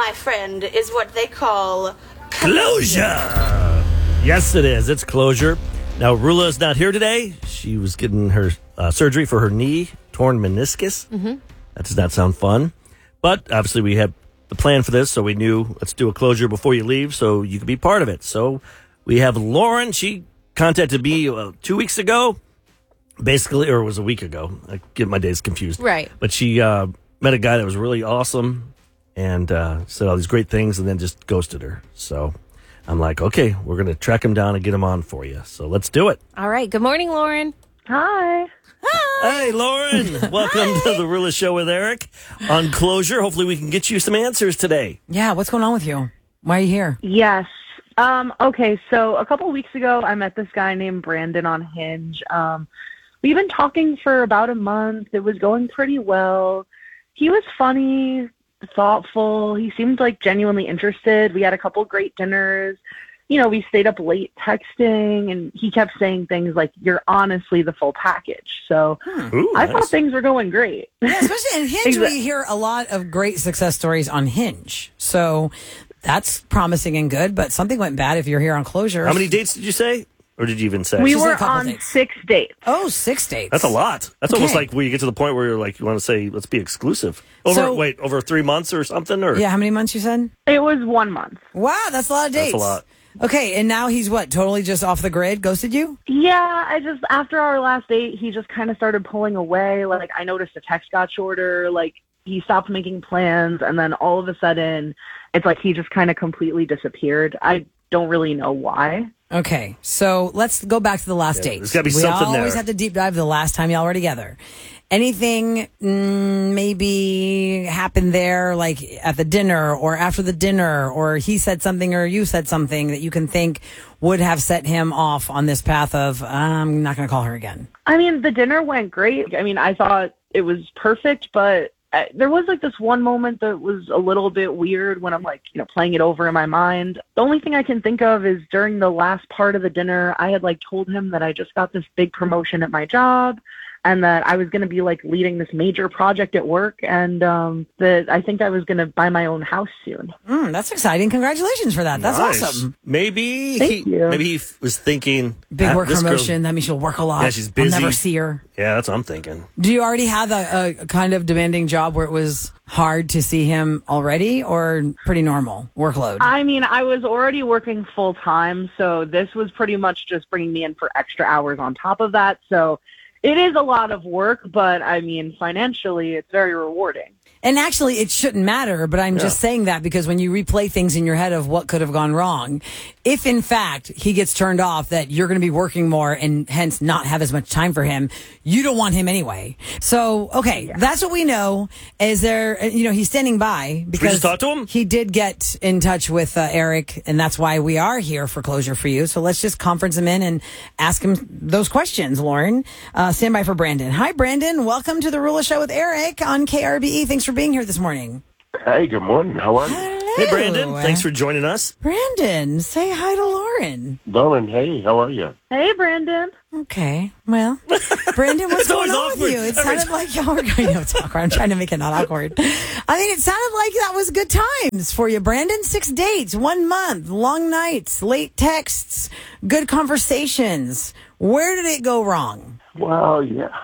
my friend, is what they call closure. Yes, it is. It's closure. Now, Rula is not here today. She was getting her surgery for her knee, torn meniscus. Mm-hmm. That does not sound fun. But obviously we had the plan for this, so we knew let's do a closure before you leave so you could be part of it. So we have Lauren. She contacted me 2 weeks ago, basically, or it was a week ago. I get my days confused. Right. But she met a guy that was really awesome and said all these great things and then just ghosted her. So I'm like, okay, we're going to track him down and get him on for you. So let's do it. All right. Good morning, Lauren. Hi. Hey, Lauren. Welcome to the Rula Show with Eric on Closure. Hopefully we can get you some answers today. Yeah, what's going on with you? Why are you here? Yes. Okay, so a couple weeks ago, I met this guy named Brandon on Hinge. We've been talking for about a month. It was going pretty well. He was funny, thoughtful. He seemed like genuinely interested. We had a couple great dinners. You know, we stayed up late texting, and he kept saying things like, "You're honestly the full package." So Ooh, I nice. thought things were going great. Yeah, especially in Hinge, we hear a lot of great success stories on Hinge. So that's promising and good, but something went bad if you're here on Closure. How many dates did you say? Or did you even say? We She said a were couple on dates. 6 dates. Oh, 6 dates. That's a lot. That's almost Okay. like where you get to the point where you're like, you want to say, let's be exclusive. So- Over 3 months or something? Or Yeah, how many months you said? It was 1 month. Wow, that's a lot of dates. That's a lot. Okay, and now he's what, totally just off the grid, ghosted you? Yeah, after our last date, he just kind of started pulling away. Like, I noticed the text got shorter. Like, he stopped making plans. And then all of a sudden, it's like he just kind of completely disappeared. I don't really know why. Okay, so let's go back to the last Yeah, date. there's gotta be we something always there. have to deep dive the last time y'all were together. Anything maybe happened there, like at the dinner or after the dinner, or he said something or you said something that you can think would have set him off on this path of, I'm not going to call her again? I mean, the dinner went great. I mean, I thought it was perfect, but there was like this one moment that was a little bit weird when I'm like, playing it over in my mind. The only thing I can think of is during the last part of the dinner, I had like told him that I just got this big promotion at my job and that I was going to be like leading this major project at work and that I think I was going to buy my own house soon. That's exciting. Congratulations for that. That's Nice. awesome. Maybe Thank you. he was thinking Big work this girl- promotion. That means she'll work a lot. Yeah, she's busy. I'll never see her. Yeah, that's what I'm thinking. Do you already have a kind of demanding job where it was hard to see him already, or pretty normal workload? I mean, I was already working full time, so this was pretty much just bringing me in for extra hours on top of that. So it is a lot of work, but I mean, financially, it's very rewarding. And actually, it shouldn't matter, but I'm just saying that because when you replay things in your head of what could have gone wrong, if in fact he gets turned off that you're going to be working more and hence not have as much time for him, you don't want him anyway. So, okay, that's what we know. Is there, he's standing by because just talk to him? he did get in touch with Eric, and that's why we are here for Closure for you. So let's just conference him in and ask him those questions, Lauren. Stand by for Brandon. Hi, Brandon. Welcome to the Rula Show with Eric on KRBE. Thanks for being here this morning. Hey, good morning. How are you? Hello. Hey, Brandon. Thanks for joining us. Brandon, say hi to Lauren. Lauren, hey, how are you? Hey, Brandon. Okay. Well, Brandon, what's It's always going on with awkward. you? It sounded like y'all were going, it's awkward. I'm trying to make it not awkward. I mean, it sounded like that was good times for you, Brandon. 6 dates, 1 month, long nights, late texts, good conversations. Where did it go wrong? Well,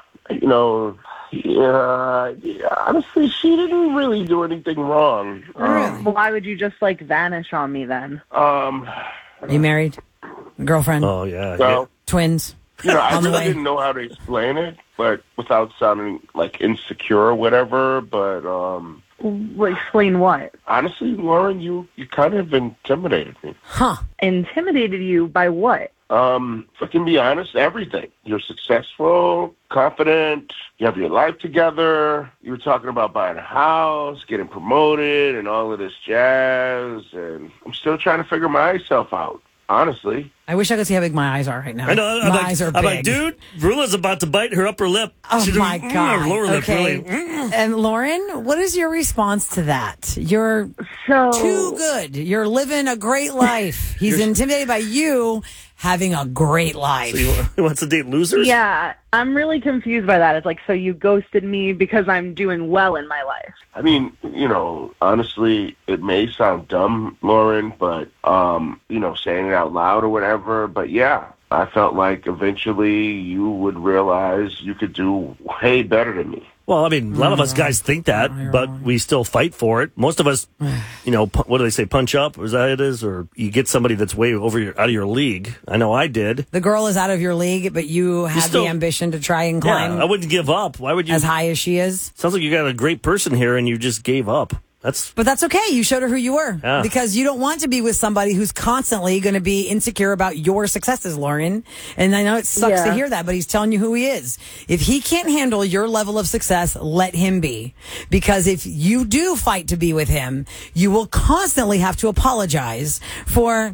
honestly, she didn't really do anything wrong. Really? Why would you just like vanish on me then? Are you married? Girlfriend? Oh, yeah. Well, Twins? I On the really way. didn't know how to explain it, but without sounding like insecure or whatever, but Explain what? honestly, Lauren, you kind of intimidated me. Huh. Intimidated you by what? If I can be honest, everything. You're successful, confident, you have your life together, you were talking about buying a house, getting promoted, and all of this jazz, and I'm still trying to figure myself out, honestly. I wish I could see how big my eyes are right now. I know. My eyes are big. I'm like, dude, Rula's about to bite her upper lip. Oh, She my didn't- God. Her lower lip Okay. really. And Lauren, what is your response to that? You're So too good. You're living a great life. He's intimidated by you. having a great life. So he wants to date losers? Yeah, I'm really confused by that. It's like, so you ghosted me because I'm doing well in my life. I mean, honestly, it may sound dumb, Lauren, but, saying it out loud or whatever, but yeah, I felt like eventually you would realize you could do way better than me. Well, I mean, a lot of us guys think that, but we still fight for it. Most of us, what do they say, punch up? Is that what it is? Or you get somebody that's way out of your league. I know I did. The girl is out of your league, but you had the ambition to try and climb I wouldn't give up. Why would you? As high as she is? Sounds like you got a great person here and you just gave up. But that's okay. You showed her who you were. Yeah. Because you don't want to be with somebody who's constantly going to be insecure about your successes, Lauren. And I know it sucks to hear that, but he's telling you who he is. If he can't handle your level of success, let him be. Because if you do fight to be with him, you will constantly have to apologize for...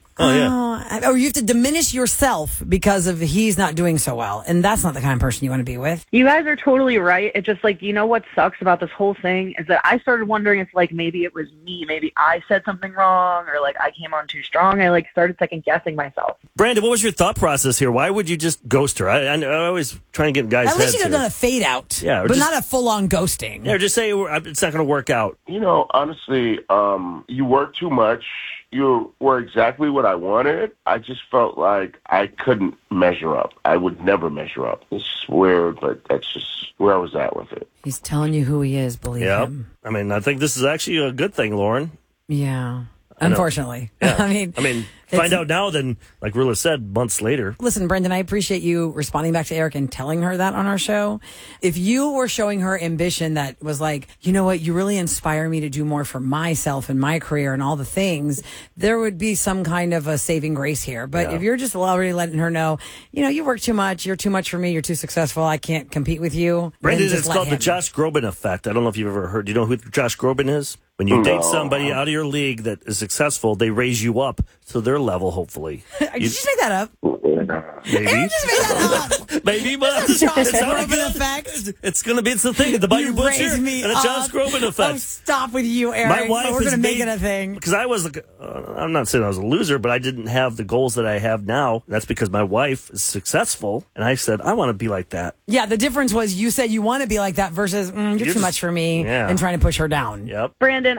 or you have to diminish yourself because of he's not doing so well. And that's not the kind of person you want to be with. You guys are totally right. It's just like, what sucks about this whole thing is that I started wondering if like maybe it was me. Maybe I said something wrong or like I came on too strong. I like started second guessing myself. Brandon, what was your thought process here? Why would you just ghost her? I always try and get guys' heads. At least you could have done a fade out. Yeah, but not a full on ghosting. Yeah, just say it's not going to work out. Honestly, you work too much. You were exactly what I wanted. I just felt like I couldn't measure up. I would never measure up. It's weird, but that's just where I was at with it. He's telling you who he is, believe him. I mean, I think this is actually a good thing, Lauren. Yeah. Unfortunately. Yeah. I mean, find out now than, like Rilla said, months later. Listen, Brendan, I appreciate you responding back to Eric and telling her that on our show. If you were showing her ambition that was like, you know what, you really inspire me to do more for myself and my career and all the things, there would be some kind of a saving grace here. But if you're just already letting her know, you work too much, you're too much for me, you're too successful, I can't compete with you. Brendan, it's called the Josh Groban effect. I don't know if you've ever heard. Do you know who Josh Groban is? When you date somebody out of your league that is successful, they raise you up to their level, hopefully. Did you just make that up? Maybe. Aaron just made that up. Maybe, but It's a Josh Groban effect. It's the thing. The Bayou Butcher raised me and a Josh up. Groban effect. Oh, stop with you, Eric. My wife We're going to make it a thing. Because I was, I'm not saying I was a loser, but I didn't have the goals that I have now. That's because my wife is successful, and I said, I want to be like that. Yeah, the difference was you said you want to be like that versus, you're too much for me, and trying to push her down. Yep. Brandon,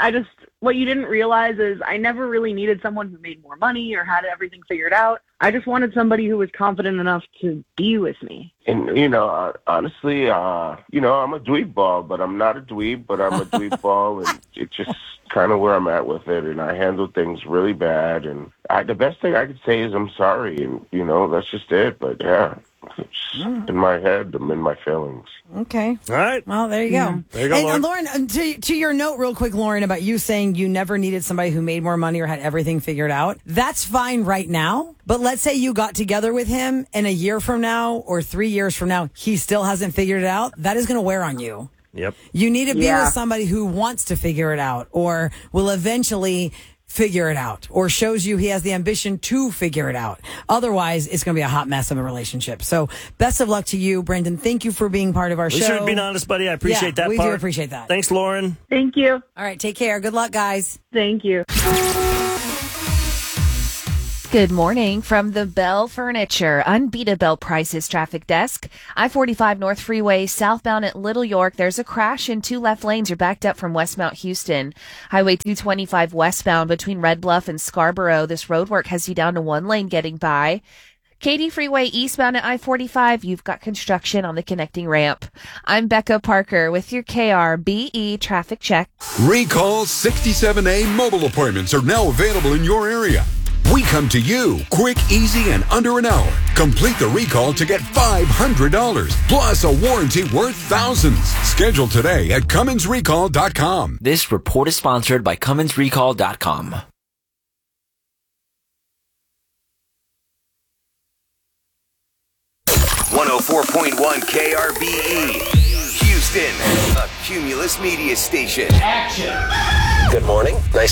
what you didn't realize is I never really needed someone who made more money or had everything figured out. I just wanted somebody who was confident enough to be with me. And, honestly, I'm a dweeb ball, but I'm not a dweeb, but I'm a dweeb ball. And it's just kind of where I'm at with it. And I handle things really bad. And the best thing I could say is I'm sorry. And, that's just it. But, yeah. It's in my head, I'm in my feelings. Okay. All right. Well, there you go. There you go, Lauren. Lauren, to your note real quick, Lauren, about you saying you never needed somebody who made more money or had everything figured out. That's fine right now. But let's say you got together with him and a year from now or 3 years from now, he still hasn't figured it out. That is going to wear on you. Yep. You need to be with somebody who wants to figure it out or will eventually figure it out or shows you he has the ambition to figure it out. Otherwise, it's going to be a hot mess of a relationship. So best of luck to you, Brendan. Thank you for being part of our show. At least you're being honest, buddy. I appreciate that we part. do appreciate that. Thanks, Lauren. Thank you. All right, take care. Good luck, guys. Thank you. Good morning from the Bell Furniture Unbeatable Prices Traffic Desk. I-45 North Freeway southbound at Little York. There's a crash in 2 left lanes. You're backed up from Westmount Houston. Highway 225 westbound between Red Bluff and Scarborough. This road work has you down to 1 lane getting by. Katy Freeway eastbound at I-45, you've got construction on the connecting ramp. I'm Becca Parker with your KRBE traffic check. Recall 67A mobile appointments are now available in your area. We come to you quick, easy, and under an hour. Complete the recall to get $500 plus a warranty worth thousands. Schedule today at CumminsRecall.com. This report is sponsored by CumminsRecall.com. 104.1 KRBE, Houston, a Cumulus media station. Action! Good morning. Nice